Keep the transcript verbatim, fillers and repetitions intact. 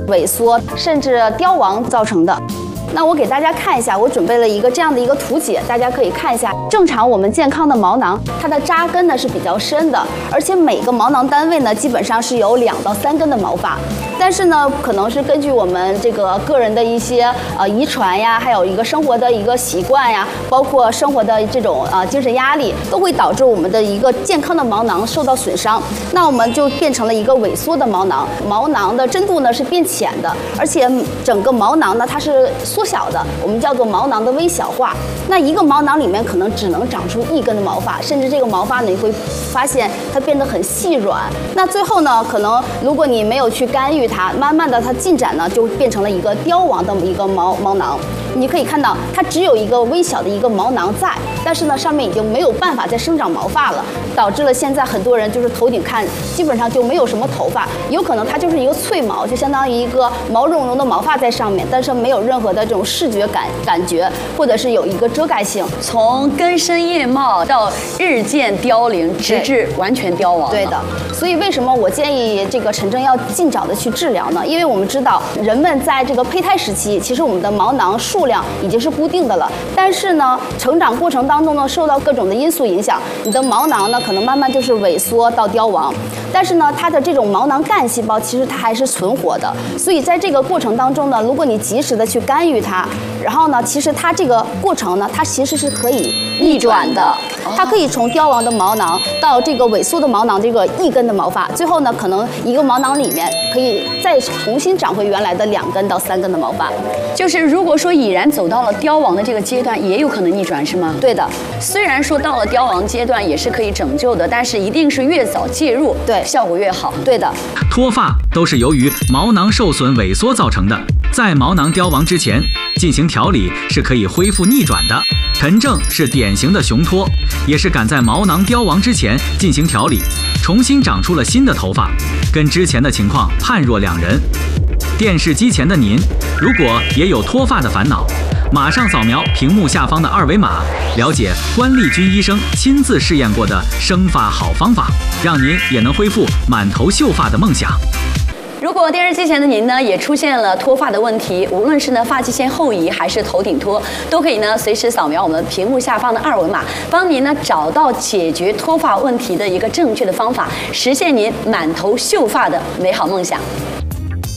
萎缩甚至凋亡造成的。那我给大家看一下，我准备了一个这样的一个图解，大家可以看一下。正常我们健康的毛囊，它的扎根呢是比较深的，而且每个毛囊单位呢基本上是有两到三根的毛发。但是呢，可能是根据我们这个个人的一些呃遗传呀，还有一个生活的一个习惯呀，包括生活的这种呃精神压力，都会导致我们的一个健康的毛囊受到损伤。那我们就变成了一个萎缩的毛囊，毛囊的深度呢是变浅的，而且整个毛囊呢它是缩小的，我们叫做毛囊的微小化。那一个毛囊里面可能只能长出一根的毛发，甚至这个毛发呢，你会发现它变得很细软。那最后呢，可能如果你没有去干预它，慢慢的它进展呢，就变成了一个凋亡的一个毛毛囊。你可以看到，它只有一个微小的一个毛囊在，但是呢，上面已经没有办法再生长毛发了，导致了现在很多人就是头顶看基本上就没有什么头发，有可能它就是一个脆毛，就相当于一个毛茸茸的毛发在上面，但是没有任何的这种视觉感感觉，或者是有一个遮盖性。 从根深叶茂到日渐凋零，直至完全凋亡。 对的，所以为什么我建议这个陈真要尽早的去治疗呢？因为我们知道，人们在这个胚胎时期，其实我们的毛囊数量已经是固定的了，但是呢，成长过程当中呢，受到各种的因素影响，你的毛囊呢可能慢慢就是萎缩到凋亡。但是呢，它的这种毛囊干细胞其实它还是存活的，所以在这个过程当中呢，如果你及时的去干预它，然后呢，其实它这个过程呢，它其实是可以逆转的，它可以从凋亡的毛囊到这个萎缩的毛囊这个一根的毛发，最后呢，可能一个毛囊里面可以再重新长回原来的两根到三根的毛发。 就是如果说已然走到了凋亡的这个阶段，也有可能逆转，是吗？ 对的。 虽然说到了凋亡阶段也是可以拯救的，但是一定是越早介入， 对， 效果越好。 对的。 脱发都是由于毛囊受损萎缩造成的，在毛囊凋亡之前进行调理是可以恢复逆转的。陈正是典型的雄脱，也是赶在毛囊凋亡之前进行调理，重新长出了新的头发，跟之前的情况判若两人。电视机前的您，如果也有脱发的烦恼，马上扫描屏幕下方的二维码，了解关丽君医生亲自试验过的生发好方法，让您也能恢复满头秀发的梦想。 如果电视机前的您呢也出现了脱发的问题，无论是呢发际线后移还是头顶脱，都可以呢随时扫描我们屏幕下方的二维码，帮您呢找到解决脱发问题的一个正确的方法，实现您满头秀发的美好梦想。